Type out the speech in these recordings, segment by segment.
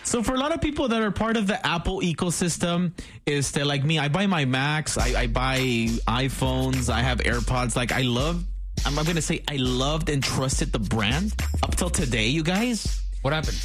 So for a lot of people that are part of the Apple ecosystem, is that like me, I buy my Macs, I buy iPhones, I have AirPods. Like I'm going to say I loved and trusted the brand up till today, you guys. What happened?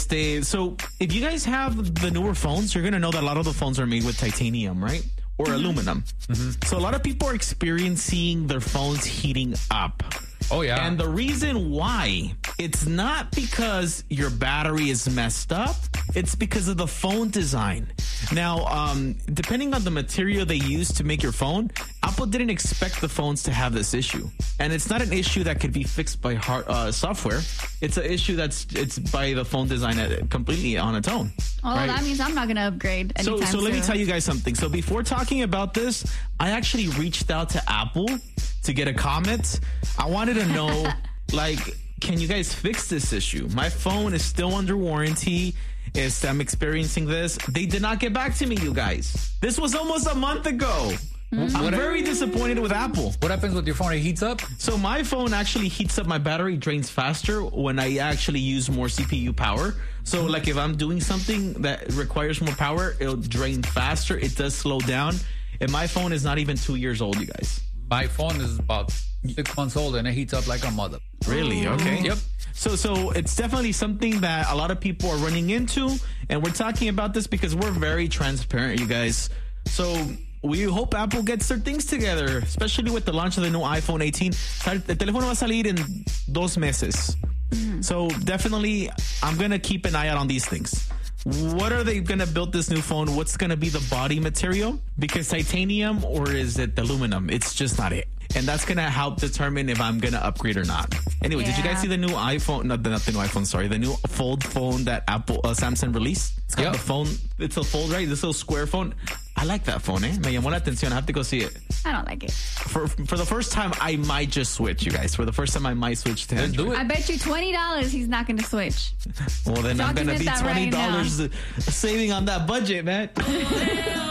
So if you guys have the newer phones, you're going to know that a lot of the phones are made with titanium, right? Or aluminum. Mm-hmm. So a lot of people are experiencing their phones heating up. Oh, yeah. And the reason why, it's not because your battery is messed up. It's because of the phone design. Now, depending on the material they use to make your phone, Apple didn't expect the phones to have this issue. And it's not an issue that could be fixed by software. It's an issue it's by the phone design completely on its own. Well, right? That means I'm not going to upgrade anytime soon. So let me tell you guys something. So before talking about this, I actually reached out to Apple to get a comment. I wanted to know, can you guys fix this issue? My phone is still under warranty. I'm experiencing this. They did not get back to me, you guys. This was almost a month ago. Mm-hmm. I'm very disappointed with Apple. What happens with your phone? It heats up? So my phone actually heats up. My battery drains faster when I actually use more CPU power. So like if I'm doing something that requires more power, it'll drain faster. It does slow down. And my phone is not even 2 years old, you guys. My phone is about 6 months old and it heats up like a mother. Really? Okay. Yep. So it's definitely something that a lot of people are running into. And we're talking about this because we're very transparent, you guys. So we hope Apple gets their things together, especially with the launch of the new iPhone 18. El teléfono va a salir en 2 meses. So definitely, I'm going to keep an eye out on these things. What are they going to build this new phone? What's going to be the body material? Because titanium or is it aluminum? It's just not it. And that's going to help determine if I'm going to upgrade or not. Anyway, Did you guys see the new iPhone? Not the new iPhone, sorry. The new Fold phone that Samsung released? It's got the phone. It's a Fold, right? This little square phone. I like that phone, eh? Me llamó la atención. I have to go see it. I don't like it. For the first time, I might just switch, you guys. For the first time, I might switch to Android. Do it. I bet you $20 he's not going to switch. Well, then I'm going to be $20 right saving on that budget, man.